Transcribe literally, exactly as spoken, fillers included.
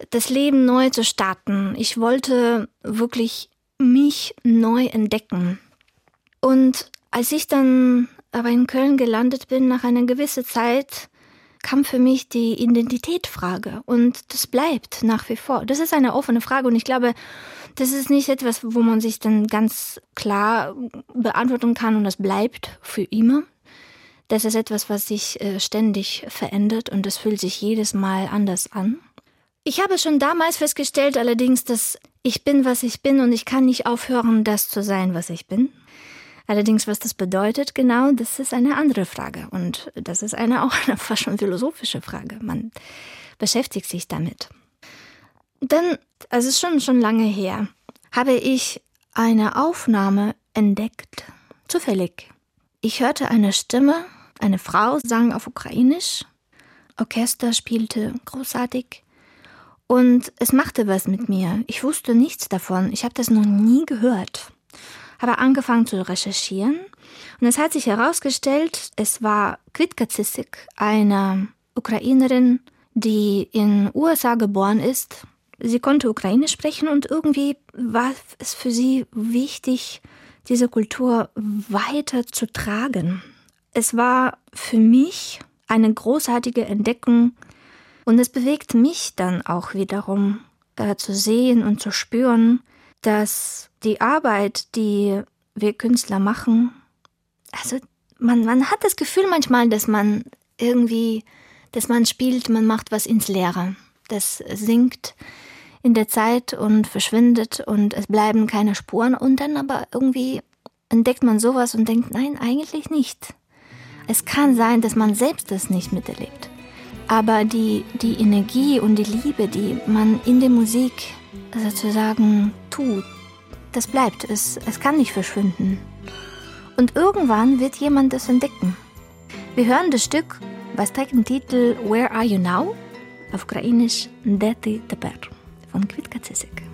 das Leben neu zu starten. Ich wollte wirklich mich neu entdecken. Und als ich dann aber in Köln gelandet bin, nach einer gewissen Zeit, kam für mich die Identitätsfrage. Und das bleibt nach wie vor. Das ist eine offene Frage und ich glaube, das ist nicht etwas, wo man sich dann ganz klar beantworten kann und das bleibt für immer. Das ist etwas, was sich äh, ständig verändert und das fühlt sich jedes Mal anders an. Ich habe schon damals festgestellt allerdings, dass ich bin, was ich bin und ich kann nicht aufhören, das zu sein, was ich bin. Allerdings, was das bedeutet, genau, das ist eine andere Frage. Und das ist eine auch eine fast schon philosophische Frage. Man beschäftigt sich damit. Dann, also es ist schon, schon lange her, habe ich eine Aufnahme entdeckt, zufällig. Ich hörte eine Stimme, eine Frau sang auf Ukrainisch, Orchester spielte großartig und es machte was mit mir. Ich wusste nichts davon, ich habe das noch nie gehört. Habe angefangen zu recherchieren und es hat sich herausgestellt, es war Kwitka Cisyk, eine Ukrainerin, die in den U S A geboren ist. Sie konnte Ukrainisch sprechen und irgendwie war es für sie wichtig, diese Kultur weiter zu tragen. Es war für mich eine großartige Entdeckung und es bewegt mich dann auch wiederum äh, zu sehen und zu spüren, dass die Arbeit, die wir Künstler machen, also man, man hat das Gefühl manchmal, dass man irgendwie, dass man spielt, man macht was ins Leere. Das sinkt in der Zeit und verschwindet und es bleiben keine Spuren und dann aber irgendwie entdeckt man sowas und denkt, nein, eigentlich nicht. Es kann sein, dass man selbst das nicht miterlebt. Aber die, die Energie und die Liebe, die man in der Musik sozusagen tut, das bleibt. Es, es kann nicht verschwinden. Und irgendwann wird jemand das entdecken. Wir hören das Stück, was trägt den Titel Where Are You Now? Auf Ukrainisch Де ти тепер von Kwitka Cisyk.